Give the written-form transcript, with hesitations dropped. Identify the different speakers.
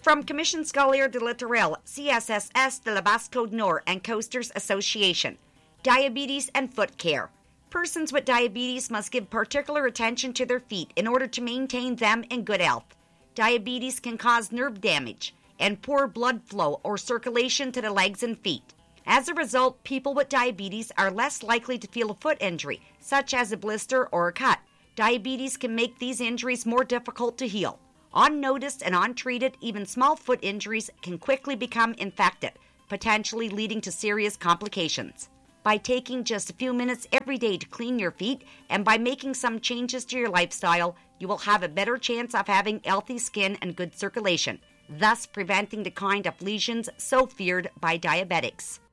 Speaker 1: From Commission Scolaire de Littoral, CSSS de la Basse-Côte Nord, and Coasters Association. Diabetes and foot care. Persons with diabetes must give particular attention to their feet in order to maintain them in good health. Diabetes can cause nerve damage and poor blood flow or circulation to the legs and feet. As a result, people with diabetes are less likely to feel a foot injury, such as a blister or a cut. Diabetes can make these injuries more difficult to heal. Unnoticed and untreated, even small foot injuries can quickly become infected, potentially leading to serious complications. By taking just a few minutes every day to clean your feet and by making some changes to your lifestyle, you will have a better chance of having healthy skin and good circulation, thus preventing the kind of lesions so feared by diabetics.